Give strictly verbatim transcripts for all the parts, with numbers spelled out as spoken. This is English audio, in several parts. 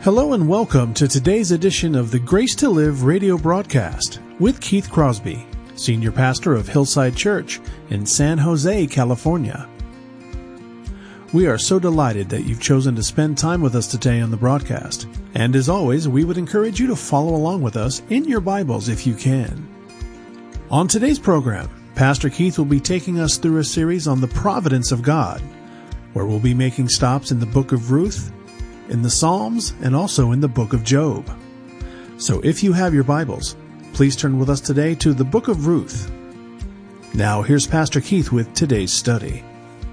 Hello and welcome to today's edition of the Grace to Live radio broadcast with Keith Crosby, Senior Pastor of Hillside Church in San Jose, California. We are so delighted that you've chosen to spend time with us today on the broadcast. And as always, we would encourage you to follow along with us in your Bibles if you can. On today's program, Pastor Keith will be taking us through a series on the providence of God, where we'll be making stops in the book of Ruth, in the Psalms, and also in the book of Job. So if you have your Bibles, please turn with us today to the book of Ruth. Now here's Pastor Keith with today's study.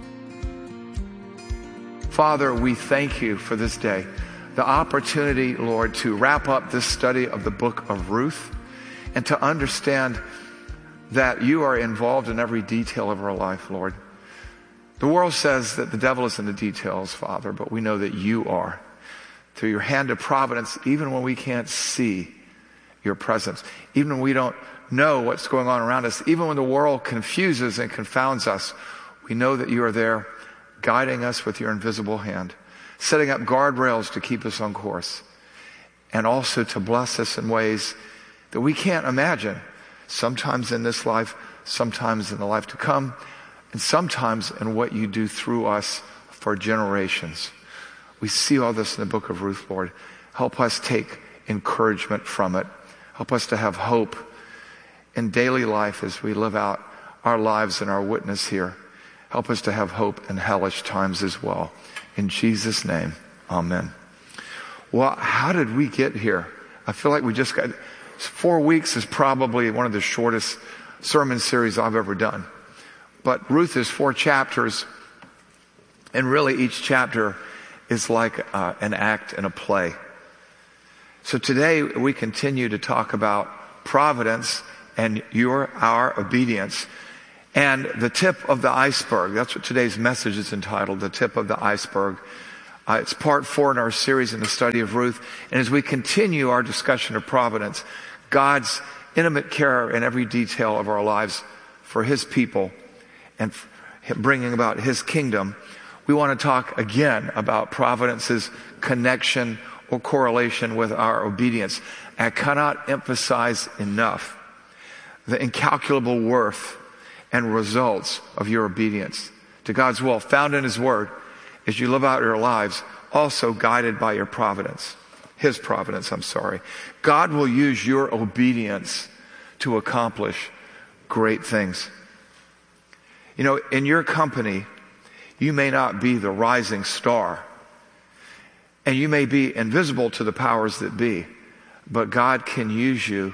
Father, we thank you for this day, the opportunity, Lord, to wrap up this study of the book of Ruth and to understand that you are involved in every detail of our life, Lord. The world says that the devil is in the details, Father, but we know that you are. Through your hand of providence, even when we can't see your presence, even when we don't know what's going on around us, even when the world confuses and confounds us, we know that you are there guiding us with your invisible hand, setting up guardrails to keep us on course, and also to bless us in ways that we can't imagine, sometimes in this life, sometimes in the life to come, and sometimes in what you do through us for generations. We see all this in the book of Ruth, Lord. Help us take encouragement from it. Help us to have hope in daily life as we live out our lives and our witness here. Help us to have hope in hellish times as well. In Jesus' name, amen. Well, how did we get here? I feel like we just got... Four weeks is probably one of the shortest sermon series I've ever done. But Ruth is four chapters, and really each chapter is like uh, an act in a play. So today we continue to talk about providence and your, our obedience. And the tip of the iceberg, that's what today's message is entitled, the tip of the iceberg. Uh, it's part four in our series in the study of Ruth. And as we continue our discussion of providence, God's intimate care in every detail of our lives for his people and bringing about his kingdom, we want to talk again about providence's connection or correlation with our obedience. I cannot emphasize enough the incalculable worth and results of your obedience to God's will, found in his word, as you live out your lives, also guided by your providence. His providence, I'm sorry. God will use your obedience to accomplish great things. You know, in your company, you may not be the rising star, and you may be invisible to the powers that be, but God can use you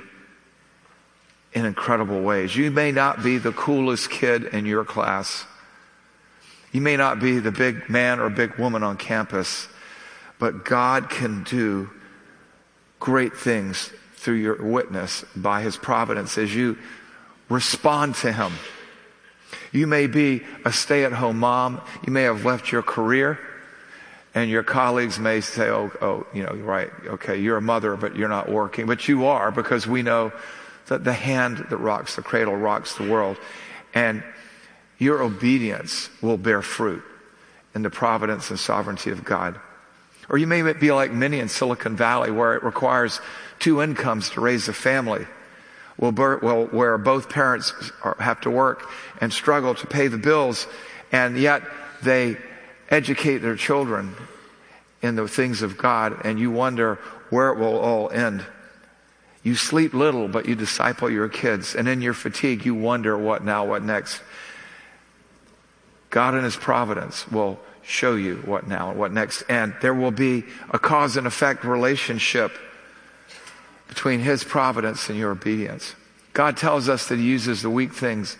in incredible ways. You may not be the coolest kid in your class. You may not be the big man or big woman on campus, but God can do great things through your witness by his providence as you respond to him. You may be a stay-at-home mom. You may have left your career, and your colleagues may say, oh, oh, you know, right, okay, you're a mother, but you're not working. But you are, because we know that the hand that rocks the cradle rocks the world. And your obedience will bear fruit in the providence and sovereignty of God. Or you may be like many in Silicon Valley, where it requires two incomes to raise a family. Well, where both parents have to work and struggle to pay the bills, and yet they educate their children in the things of God, and you wonder where it will all end. You sleep little, but you disciple your kids, and in your fatigue, you wonder what now, what next. God in his providence will show you what now and what next, and there will be a cause and effect relationship between his providence and your obedience. God tells us that he uses the weak things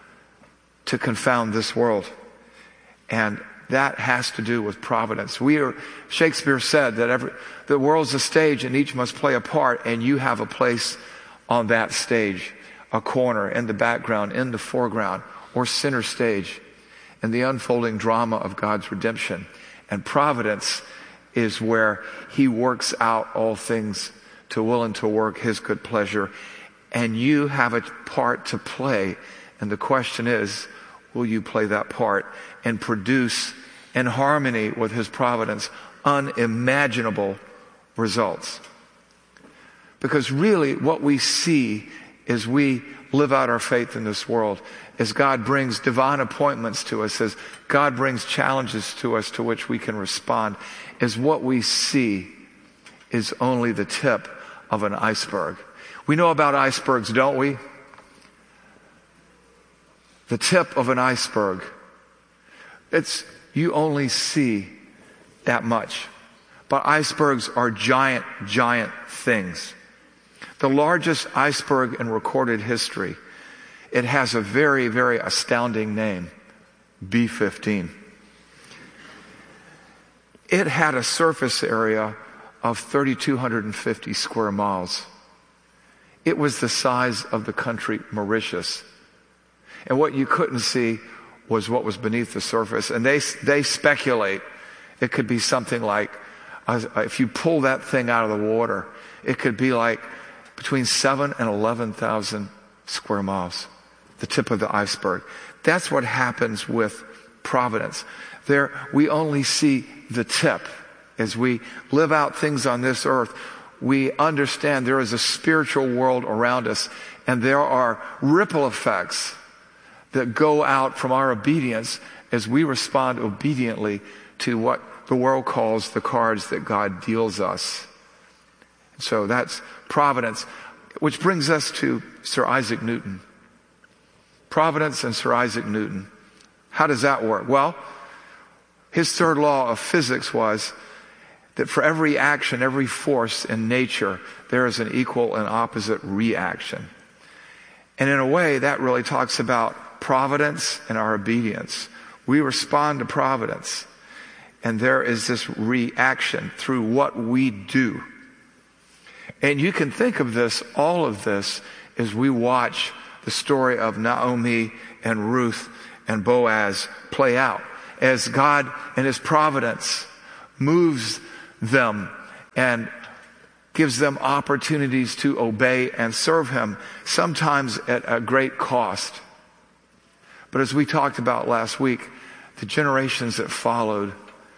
to confound this world. And that has to do with providence. We are, Shakespeare said that every, the world's a stage and each must play a part, and you have a place on that stage, a corner, in the background, in the foreground, or center stage, in the unfolding drama of God's redemption. And providence is where he works out all things to will and to work his good pleasure. And you have a part to play. And the question is, will you play that part and produce in harmony with his providence unimaginable results. Because really what we see as we live out our faith in this world, as God brings divine appointments to us, as God brings challenges to us to which we can respond, is what we see is only the tip of an iceberg. We know about icebergs, don't we? The tip of an iceberg. It's, you only see that much. But icebergs are giant, giant things. The largest iceberg in recorded history, it has a very, very astounding name, B fifteen. It had a surface area of three thousand two hundred fifty square miles. It was the size of the country Mauritius. And what you couldn't see was what was beneath the surface. And they, they speculate it could be something like, uh, if you pull that thing out of the water, it could be like between seven and eleven thousand square miles, the tip of the iceberg. That's what happens with providence. There, we only see the tip. As we live out things on this earth, we understand there is a spiritual world around us, and there are ripple effects that go out from our obedience as we respond obediently to what the world calls the cards that God deals us. So that's providence, which brings us to Sir Isaac Newton. Providence and Sir Isaac Newton. How does that work? Well, his third law of physics was that for every action, every force in nature, there is an equal and opposite reaction. And in a way, that really talks about providence and our obedience. We respond to providence, and there is this reaction through what we do. And you can think of this, all of this, as we watch the story of Naomi and Ruth and Boaz play out. As God in His providence moves them and gives them opportunities to obey and serve Him, sometimes at a great cost. But as we talked about last week, the generations that followed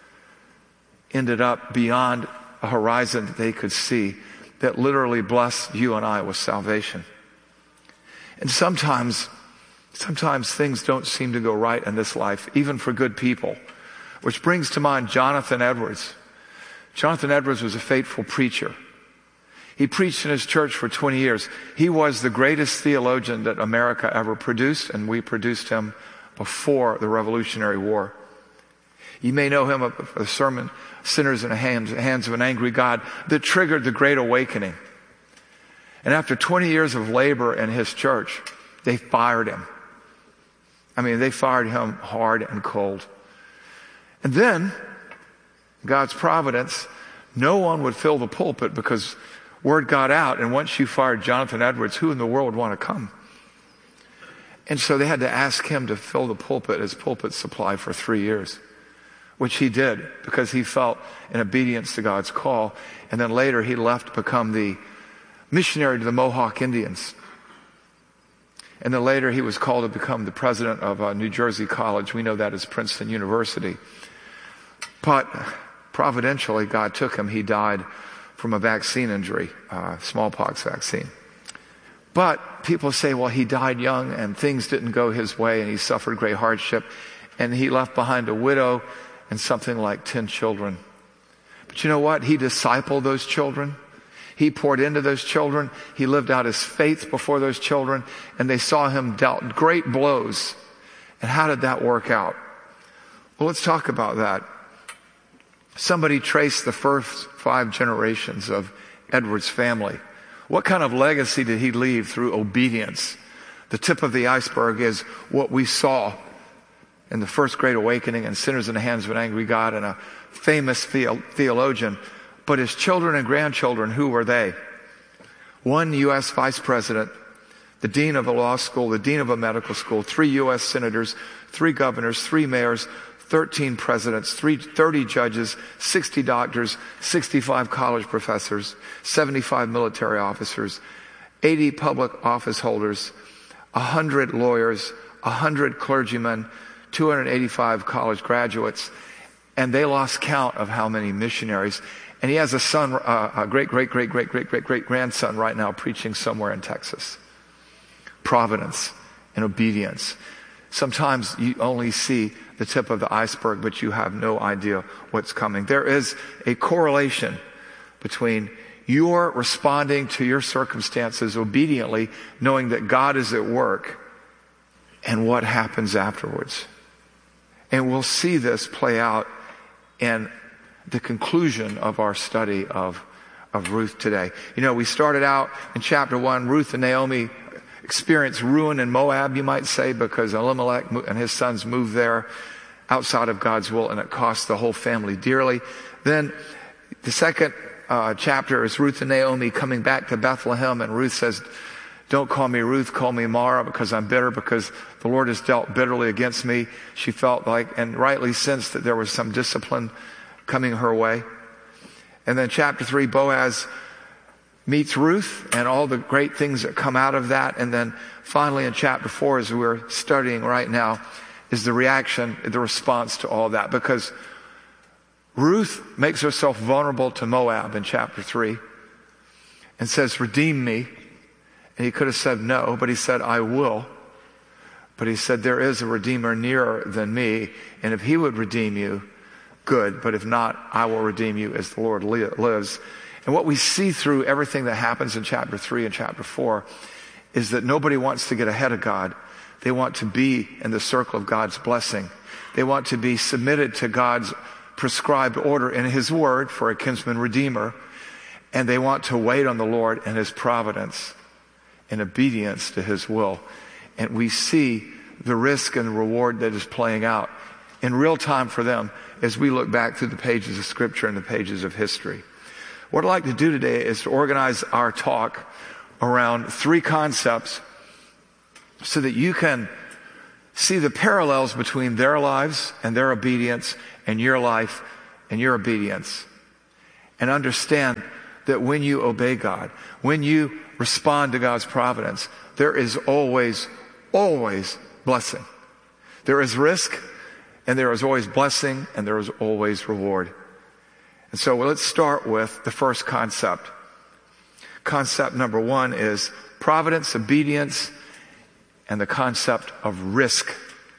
ended up beyond a horizon that they could see, that literally blessed you and I with salvation. And sometimes, sometimes things don't seem to go right in this life, even for good people. Which brings to mind Jonathan Edwards. Jonathan Edwards was a faithful preacher. He preached in his church for twenty years. He was the greatest theologian that America ever produced, and we produced him before the Revolutionary War. You may know him of the sermon, Sinners in the Hands, Hands of an Angry God, that triggered the Great Awakening. And after twenty years of labor in his church, they fired him. I mean, they fired him hard and cold. And then, God's providence, no one would fill the pulpit because word got out, and once you fired Jonathan Edwards, who in the world would want to come? And so they had to ask him to fill the pulpit as pulpit supply for three years. Which he did because he felt in obedience to God's call. And then later he left to become the missionary to the Mohawk Indians. And then later he was called to become the president of uh, New Jersey College. We know that as Princeton University. But providentially, God took him. He died from a vaccine injury, uh, smallpox vaccine. But people say, well, he died young and things didn't go his way and he suffered great hardship. And he left behind a widow and something like ten children. But you know what? He discipled those children. He poured into those children. He lived out his faith before those children, and they saw him dealt great blows. And how did that work out? Well, let's talk about that. Somebody traced the first five generations of Edwards' family. What kind of legacy did he leave through obedience? The tip of the iceberg is what we saw in the First Great Awakening and Sinners in the Hands of an Angry God and a famous theologian. But his children and grandchildren, who were they? One U S vice president, the dean of a law school, the dean of a medical school, three U S senators, three governors, three mayors, thirteen presidents, three, thirty judges, sixty doctors, sixty-five college professors, seventy-five military officers, eighty public office holders, one hundred lawyers, one hundred clergymen, two hundred eighty-five college graduates, And they lost count of how many missionaries. And he has a son, uh, a great, great, great, great, great, great, great grandson right now preaching somewhere in Texas. Providence and obedience. Sometimes you only see the tip of the iceberg, but you have no idea what's coming. There is a correlation between your responding to your circumstances obediently, knowing that God is at work, and what happens afterwards. And we'll see this play out in the conclusion of our study of, of Ruth today. You know, we started out in chapter one, Ruth and Naomi experienced ruin in Moab, you might say, because Elimelech and his sons moved there outside of God's will, and it cost the whole family dearly. Then the second uh, chapter is Ruth and Naomi coming back to Bethlehem, and Ruth says, don't call me Ruth, call me Mara, because I'm bitter, because the Lord has dealt bitterly against me. She felt like, and rightly sensed, that there was some discipline coming her way. And then chapter three, Boaz meets Ruth and all the great things that come out of that. And then finally in chapter four, as we're studying right now, is the reaction, the response to all that. Because Ruth makes herself vulnerable to Moab in chapter three and says, redeem me. And he could have said no, but he said, I will. But he said, there is a Redeemer nearer than me. And if he would redeem you, good. But if not, I will redeem you as the Lord lives. And what we see through everything that happens in chapter three and chapter four is that nobody wants to get ahead of God. They want to be in the circle of God's blessing. They want to be submitted to God's prescribed order in his word for a kinsman redeemer. And they want to wait on the Lord and his providence in obedience to his will. And we see the risk and the reward that is playing out in real time for them as we look back through the pages of Scripture and the pages of history. What I'd like to do today is to organize our talk around three concepts so that you can see the parallels between their lives and their obedience and your life and your obedience. And understand that when you obey God, when you respond to God's providence, there is always, always blessing. There is risk, and there is always blessing, and there is always reward. And so let's start with the first concept. Concept number one is providence, obedience, and the concept of risk.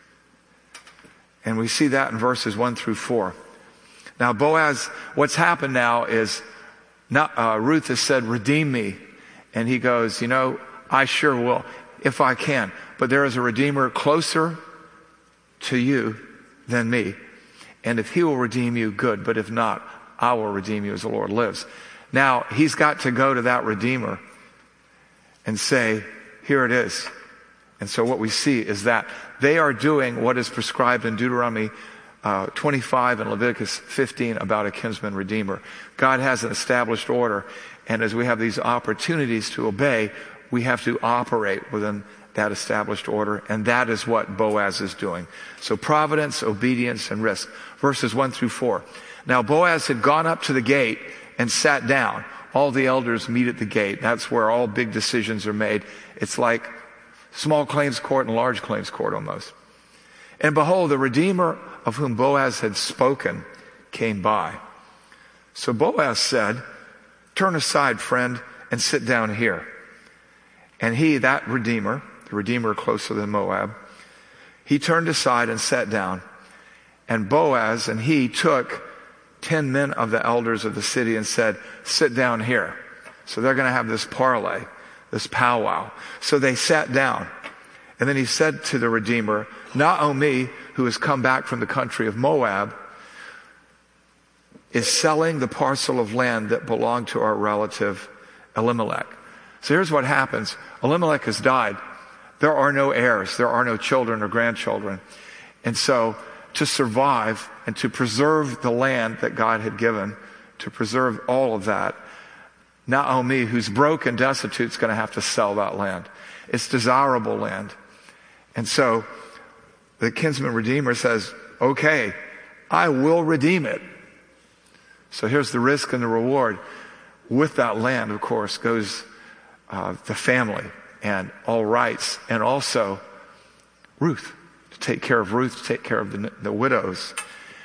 And we see that in verses one through four. Now Boaz, what's happened now is not, uh, Ruth has said, redeem me. And he goes, you know, I sure will, if I can. But there is a Redeemer closer to you than me. And if he will redeem you, good. But if not, I will redeem you as the Lord lives. Now, he's got to go to that Redeemer and say, here it is. And so what we see is that they are doing what is prescribed in Deuteronomy uh, twenty-five and Leviticus fifteen about a kinsman redeemer. God has an established order. And as we have these opportunities to obey, we have to operate within that established order. And that is what Boaz is doing. So providence, obedience, and risk. Verses one through four. Now Boaz had gone up to the gate and sat down. All the elders meet at the gate. That's where all big decisions are made. It's like small claims court and large claims court almost. And behold, the Redeemer of whom Boaz had spoken came by. So Boaz said, turn aside, friend, and sit down here. And he, that Redeemer, the Redeemer closer than Moab, he turned aside and sat down. And Boaz and he took ten men of the elders of the city and said, sit down here. So they're going to have this parlay, this powwow. So they sat down. And then he said to the Redeemer, Naomi, who has come back from the country of Moab, is selling the parcel of land that belonged to our relative Elimelech. So here's what happens. Elimelech has died. There are no heirs. There are no children or grandchildren. And so to survive and to preserve the land that God had given, to preserve all of that, Naomi, who's broke and destitute, is going to have to sell that land. It's desirable land. And so the kinsman redeemer says, okay, I will redeem it. So here's the risk and the reward. With that land, of course, goes uh, the family and all rights, and also Ruth, to take care of Ruth, to take care of the, the widows.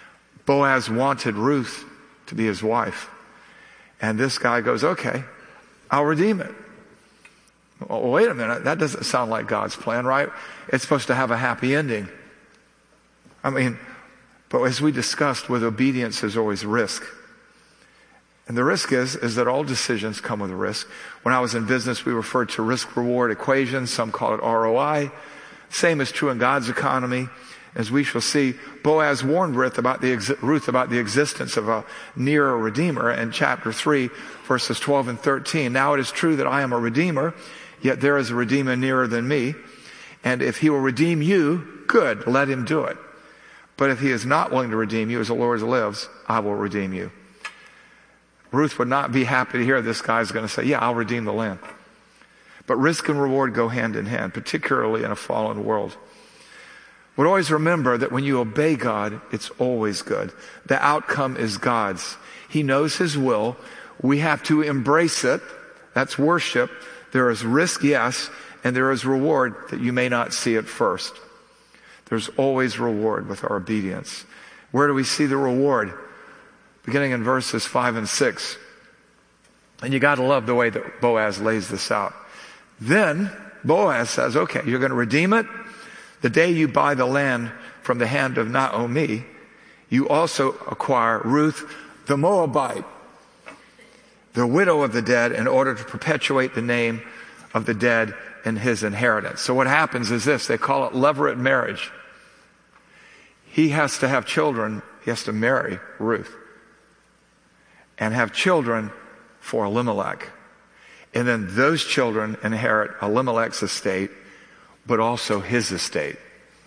Boaz wanted Ruth to be his wife. And this guy goes, okay, I'll redeem it. Well, wait a minute. That doesn't sound like God's plan, right? It's supposed to have a happy ending. I mean, but as we discussed, with obedience, there's always risk. And the risk is, is that all decisions come with a risk. When I was in business, we referred to risk-reward equations. Some call it R O I. Same is true in God's economy. As we shall see, Boaz warned Ruth about the, Ruth about the existence of a nearer redeemer in chapter three, verses twelve and thirteen. Now it is true that I am a redeemer, yet there is a redeemer nearer than me. And if he will redeem you, good, let him do it. But if he is not willing to redeem you, as the Lord lives, I will redeem you. Ruth would not be happy to hear this guy's going to say, yeah, I'll redeem the land. But risk and reward go hand in hand, particularly in a fallen world. But always remember that when you obey God, it's always good. The outcome is God's. He knows his will. We have to embrace it. That's worship. There is risk, yes, and there is reward that you may not see at first. There's always reward with our obedience. Where do we see the reward? Beginning in verses five and six. And you got to love the way that Boaz lays this out. Then Boaz says, okay, you're going to redeem it. The day you buy the land from the hand of Naomi, you also acquire Ruth the Moabite, the widow of the dead, in order to perpetuate the name of the dead in his inheritance. So what happens is this, they call it levirate marriage. He has to have children, he has to marry Ruth and have children for Elimelech. And then those children inherit Elimelech's estate, but also his estate.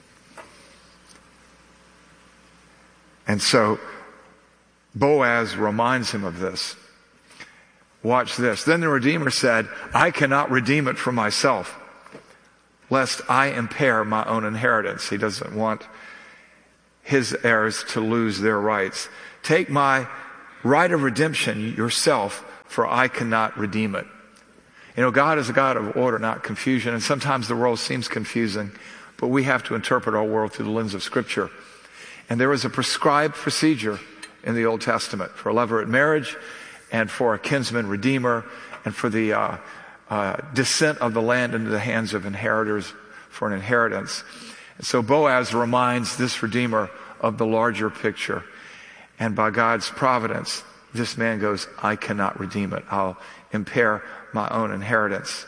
And so Boaz reminds him of this. Watch this. Then the Redeemer said, I cannot redeem it for myself, lest I impair my own inheritance. He doesn't want his heirs to lose their rights. Take my right of redemption yourself, for I cannot redeem it. You know, God is a God of order, not confusion. And sometimes the world seems confusing, but we have to interpret our world through the lens of Scripture. And there is a prescribed procedure in the Old Testament for levirate marriage and for a kinsman redeemer and for the uh, uh, descent of the land into the hands of inheritors for an inheritance. And so Boaz reminds this redeemer of the larger picture. And by God's providence, this man goes, I cannot redeem it. I'll impair my own inheritance.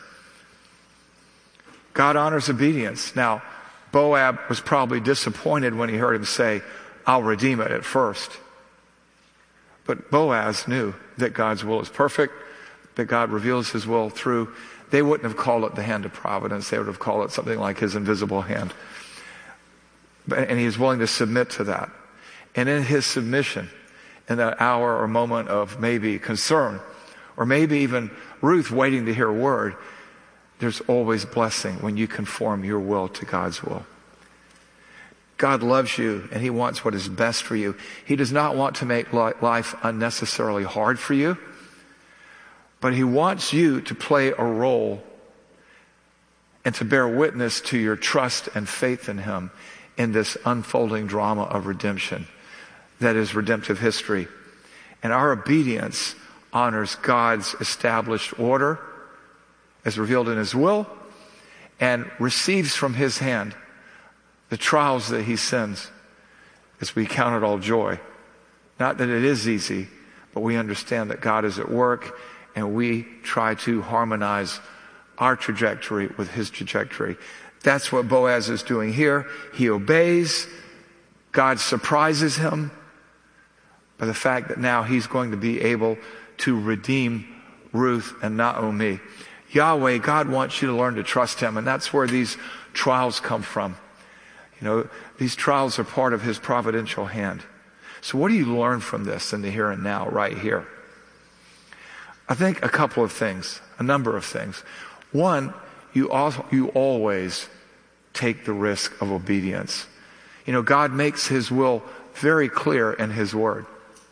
God honors obedience. Now, Boaz was probably disappointed when he heard him say, I'll redeem it at first. But Boaz knew that God's will is perfect, that God reveals his will through. They wouldn't have called it the hand of providence. They would have called it something like his invisible hand. And he is willing to submit to that. And in his submission, in that hour or moment of maybe concern, or maybe even Ruth waiting to hear a word, there's always blessing when you conform your will to God's will. God loves you and he wants what is best for you. He does not want to make life unnecessarily hard for you, but he wants you to play a role and to bear witness to your trust and faith in him in this unfolding drama of redemption that is redemptive history. And our obedience honors God's established order as revealed in his will and receives from his hand the trials that he sends as we count it all joy. Not that it is easy, but we understand that God is at work and we try to harmonize our trajectory with his trajectory. That's what Boaz is doing here. He obeys. God surprises him by the fact that now he's going to be able to redeem Ruth and Naomi. Yahweh, God wants you to learn to trust him, and that's where these trials come from. You know, these trials are part of his providential hand. So what do you learn from this in the here and now, right here? I think a couple of things, a number of things. One, you also, you always take the risk of obedience. You know, God makes his will very clear in his word.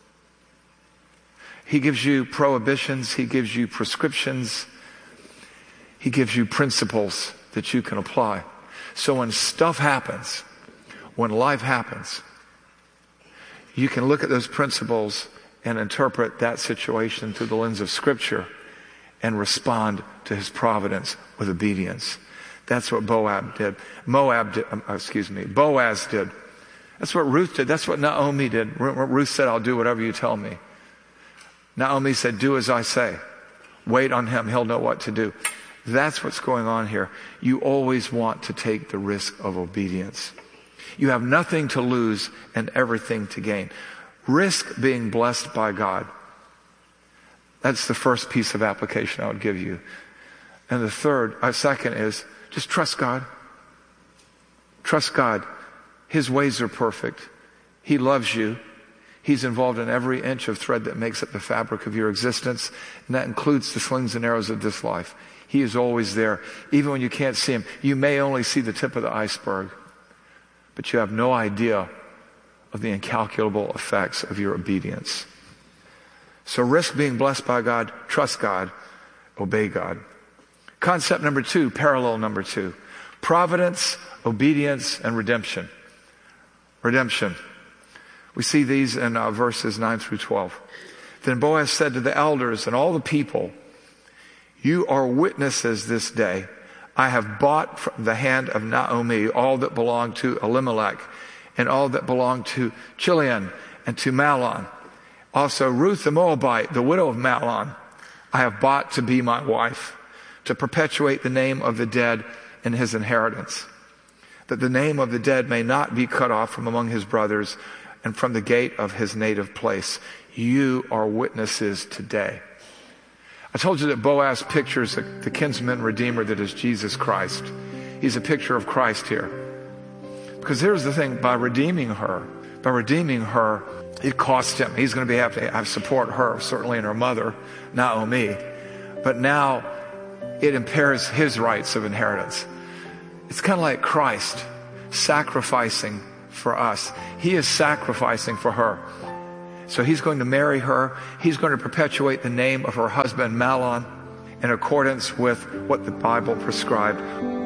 He gives you prohibitions, he gives you prescriptions, he gives you principles that you can apply. So when stuff happens, when life happens, you can look at those principles and interpret that situation through the lens of Scripture and respond to his providence with obedience. That's what Boab did. Moab did, um, excuse me, Boaz did. That's what Ruth did. That's what Naomi did. Ruth said, I'll do whatever you tell me. Naomi said, do as I say. Wait on him. He'll know what to do. That's what's going on here. You always want to take the risk of obedience. You have nothing to lose and everything to gain. Risk being blessed by God. That's the first piece of application I would give you. And the third, uh, second is just trust God. Trust God. His ways are perfect. He loves you. He's involved in every inch of thread that makes up the fabric of your existence, and that includes the slings and arrows of this life. He is always there, even when you can't see him. You may only see the tip of the iceberg, but you have no idea of the incalculable effects of your obedience. So risk being blessed by God, trust God, obey God. Concept number two, parallel number two, providence, obedience, and redemption. Redemption. We see these in uh, verses nine through twelve. Then Boaz said to the elders and all the people, you are witnesses this day. I have bought from the hand of Naomi all that belonged to Elimelech and all that belonged to Chilion and to Mahlon. Also Ruth the Moabite, the widow of Mahlon, I have bought to be my wife, to perpetuate the name of the dead in his inheritance, that the name of the dead may not be cut off from among his brothers and from the gate of his native place. You are witnesses today. I told you that Boaz pictures the, the kinsman redeemer that is Jesus Christ. He's a picture of Christ here. Because here's the thing, by redeeming her, by redeeming her, it cost him. He's going to be have to have support her, certainly, and her mother, Naomi. But now it impairs his rights of inheritance. It's kind of like Christ sacrificing for us. He is sacrificing for her. So he's going to marry her. He's going to perpetuate the name of her husband, Mahlon, in accordance with what the Bible prescribed.